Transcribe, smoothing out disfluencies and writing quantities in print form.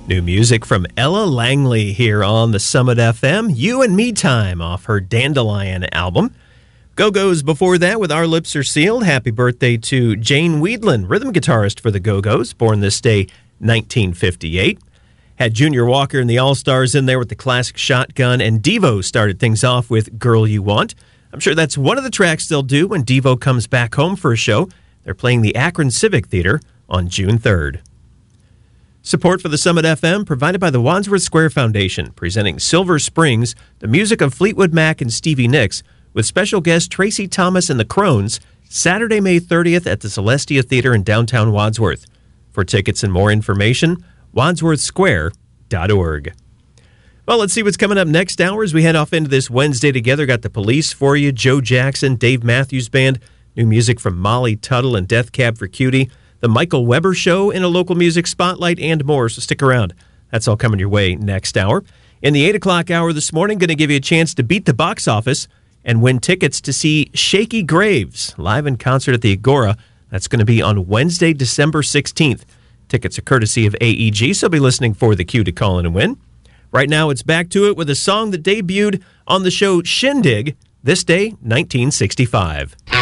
New music from Ella Langley here on the Summit FM. You and Me Time off her Dandelion album. Go-Go's before that with Our Lips Are Sealed. Happy birthday to Jane Weedland, rhythm guitarist for the Go-Go's, born this day, 1958. Had Junior Walker and the All-Stars in there with the classic Shotgun, and Devo started things off with Girl You Want. I'm sure that's one of the tracks they'll do when Devo comes back home for a show. They're playing the Akron Civic Theater on June 3rd. Support for the Summit FM provided by the Wadsworth Square Foundation, presenting Silver Springs, the music of Fleetwood Mac and Stevie Nicks, with special guest Tracy Thomas and the Crones, Saturday, May 30th at the Celestia Theater in downtown Wadsworth. For tickets and more information, wadsworthsquare.org. Well, let's see what's coming up next hour as we head off into this Wednesday together. Got the Police for you, Joe Jackson, Dave Matthews Band, new music from Molly Tuttle and Death Cab for Cutie, the Michael Weber Show in a local music spotlight, and more, so stick around. That's all coming your way next hour. In the 8 o'clock hour this morning, going to give you a chance to beat the box office and win tickets to see Shaky Graves live in concert at the Agora. That's going to be on Wednesday, December 16th. Tickets are courtesy of AEG, so be listening for the cue to call in and win. Right now, it's back to it with a song that debuted on the show Shindig this day, 1965.